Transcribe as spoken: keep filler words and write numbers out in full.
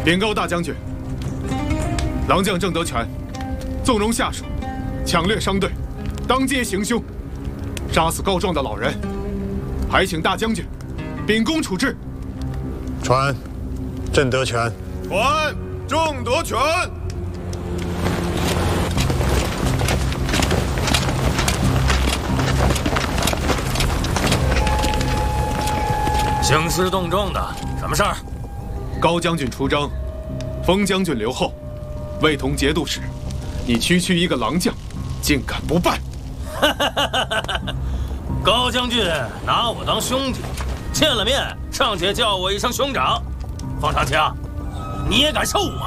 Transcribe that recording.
禀告大将军，狼将郑德全纵容下属，抢掠商队，当街行凶，杀死告状的老人，还请大将军秉公处置。 传，郑德全。 传，郑德全。 兴师动众的，什么事儿？ 高将军出征，封将军留后，未同节度使，你区区一个狼将，竟敢不拜？ 高将军拿我当兄弟，见了面尚且叫我一声兄长，方长卿，你也敢受我